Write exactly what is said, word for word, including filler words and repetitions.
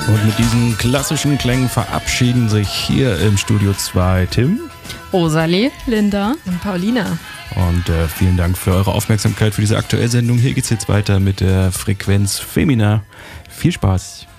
Und mit diesen klassischen Klängen verabschieden sich hier im Studio zwei Tim, Rosalie, Linda und Paulina. Und äh, vielen Dank für eure Aufmerksamkeit für diese aktuelle Sendung. Hier geht's jetzt weiter mit der Frequenz Femina. Viel Spaß!